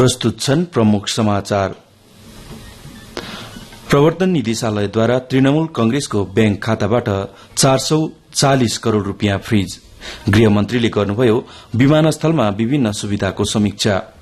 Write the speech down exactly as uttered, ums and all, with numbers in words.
प्रस्तुत छन् प्रमुख समाचार। प्रवर्तन निदेशालयद्वारा तृणमूल कंग्रेसको बैंक खाताबाट चार सौ चालिस करोड़ रूपियाँ फ्रिज। गृहमन्त्रीले गर्नुभयो विमानस्थलमा विभिन्न सुविधाको समीक्षा।